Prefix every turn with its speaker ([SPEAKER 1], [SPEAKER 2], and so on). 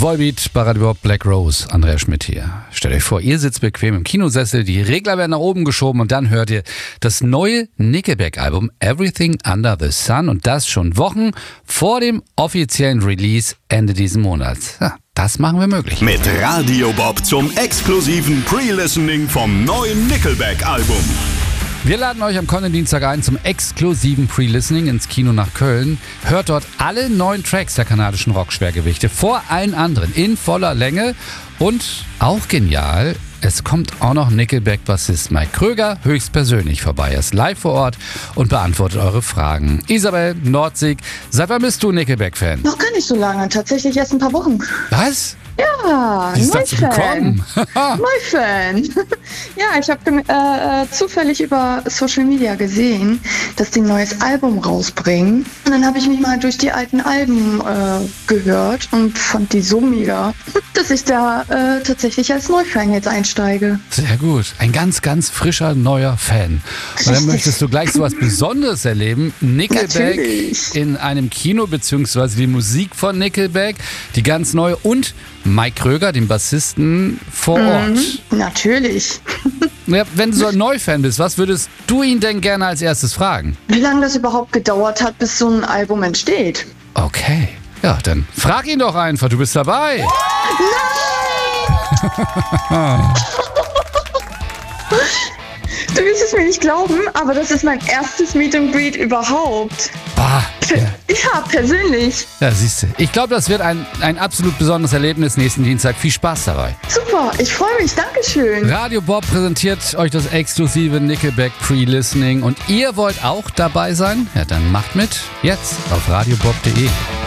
[SPEAKER 1] Volbeat, bei Radio Bob, Black Rose, Andrea Schmidt hier. Stellt euch vor, ihr sitzt bequem im Kinosessel, die Regler werden nach oben geschoben und dann hört ihr das neue Nickelback-Album Everything Under the Sun und das schon Wochen vor dem offiziellen Release Ende diesen Monats. Ja, das machen wir möglich.
[SPEAKER 2] Mit Radio Bob zum exklusiven Pre-Listening vom neuen Nickelback-Album.
[SPEAKER 1] Wir laden euch am kommenden Dienstag ein zum exklusiven Pre-Listening ins Kino nach Köln. Hört dort alle 9 Tracks der kanadischen Rockschwergewichte vor allen anderen in voller Länge. Und auch genial, es kommt auch noch Nickelback-Bassist Mike Kröger höchstpersönlich vorbei. Er ist live vor Ort und beantwortet eure Fragen. Isabel Nordsig, seit wann bist du Nickelback-Fan?
[SPEAKER 3] Noch gar nicht so lange, tatsächlich erst ein paar Wochen.
[SPEAKER 1] Was?
[SPEAKER 3] Ja,
[SPEAKER 1] Wie ist dazu gekommen?
[SPEAKER 3] Neufan. Ja, ich habe zufällig über Social Media gesehen, dass die ein neues Album rausbringen. Und dann habe ich mich mal durch die alten Alben gehört und fand die so mega, dass ich da tatsächlich als Neufan jetzt einsteige.
[SPEAKER 1] Sehr gut. Ein ganz, ganz frischer, neuer Fan. Und dann möchtest du gleich so was Besonderes erleben. Nickelback
[SPEAKER 3] Natürlich.
[SPEAKER 1] in einem Kino, beziehungsweise die Musik von Nickelback, die ganz neue und Mike Kröger, den Bassisten, vor Ort.
[SPEAKER 3] Natürlich.
[SPEAKER 1] Ja, wenn du so ein Neufan bist, was würdest du ihn denn gerne als erstes fragen?
[SPEAKER 3] Wie lange das überhaupt gedauert hat, bis so ein Album entsteht?
[SPEAKER 1] Okay. Ja, dann frag ihn doch einfach, du bist dabei.
[SPEAKER 3] Du wirst es mir nicht glauben, aber das ist mein erstes Meet and Greet überhaupt.
[SPEAKER 1] Bah,
[SPEAKER 3] Ja, persönlich.
[SPEAKER 1] ja, siehst du. Ich glaube, das wird ein absolut besonderes Erlebnis nächsten Dienstag. Viel Spaß dabei.
[SPEAKER 3] Super, ich freue mich. Dankeschön.
[SPEAKER 1] Radio Bob präsentiert euch das exklusive Nickelback Pre-Listening und ihr wollt auch dabei sein? Ja, dann macht mit. Jetzt auf radiobob.de.